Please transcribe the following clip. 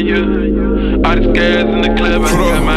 yeah. All the scars in the club, I got my